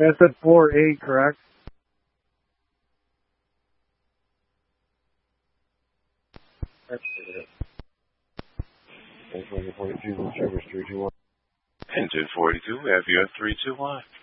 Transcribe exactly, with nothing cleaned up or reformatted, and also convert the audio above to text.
That's at four eight, correct? Engine forty-two, we have you at three two one.